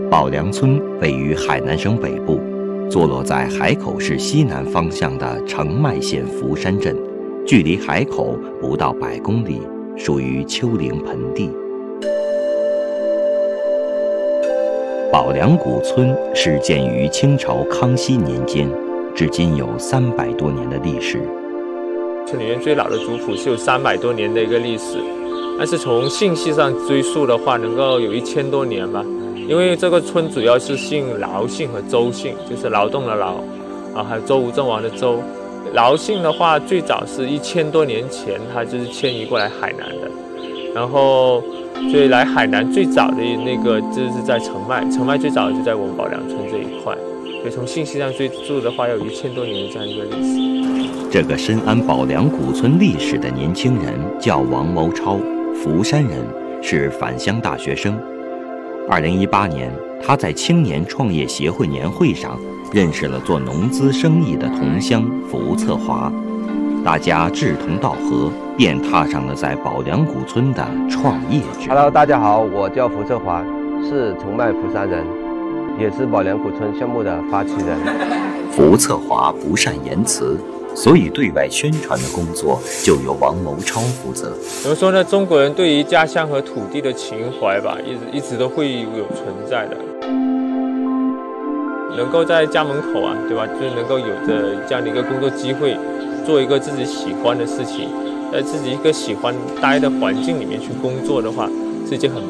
宝梁村位于海南省北部，坐落在海口市西南方向的澄迈县福山镇，距离海口不到100公里，属于丘陵盆地。宝梁古村是建于清朝康熙年间，至今有300多年的历史。 村里面最老的族谱是有300多年的一个历史，但是从姓系上追溯的话，能够有1000多年吧。因为这个村主要是姓劳姓和周姓，就是劳动的劳，还有周吴郑王的周。劳姓的话，最早是1000多年前，它就是迁移过来海南的。然后，所以来海南最早的那个就是在澄迈，澄迈最早就在我们宝梁村这一块。所以从信息上追溯的话，要有1000多年的这样一个历史。 这个深谙宝梁古村历史的年轻人叫王谋超，福山人，是返乡大学生。2018年，他在青年创业协会年会上认识了做农资生意的同乡福策华，大家志同道合，便踏上了在宝梁古村的创业之路。 Hello， 大家好，我叫福策华，是澄迈福山人，也是宝梁古村项目的发起人。 福策华不善言辞，所以对外宣传的工作就由王谋超负责。 怎么说呢？中国人对于家乡和土地的情怀吧，一直都会有存在的。能够在家门口啊，对吧？就是能够有着这样的一个工作机会，做一个自己喜欢的事情，在自己一个喜欢待的环境里面去工作的话，是一件很